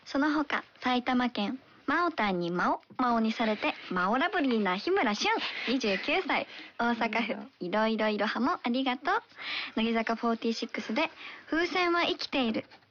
その他、埼玉県、マオタンにマオにされて、マオラブリーな日村俊、29歳。大阪府、いろいろいろはもありがとう。乃木坂46で、風船は生きている。